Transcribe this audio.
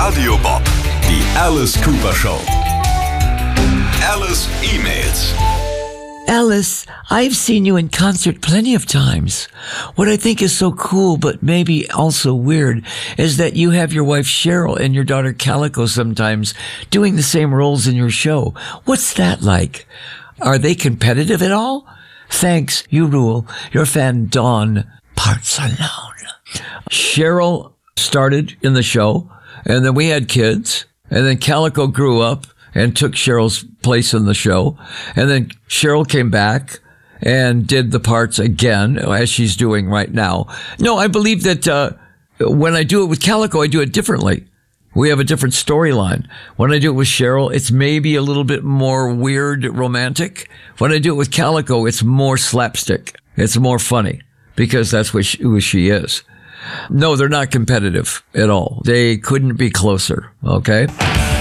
Radio Bob. Die Alice Cooper Show. Alice emails. Alice, I've seen you in concert plenty of times. What I think is so cool, but maybe also weird, is that you have your wife Cheryl and your daughter Calico sometimes doing the same roles in your show. What's that like? Are they competitive at all? Thanks, you rule. Your fan Dawn, parts unknown. Cheryl started in the show, and then we had kids, and then Calico grew up and took Cheryl's place in the show. And then Cheryl came back and did the parts again, as she's doing right now. No, I believe that when I do it with Calico, I do it differently. We have a different storyline. When I do it with Cheryl, it's maybe a little bit more weird, romantic. When I do it with Calico, it's more slapstick. It's more funny because that's who she is. No, they're not competitive at all. They couldn't be closer, okay?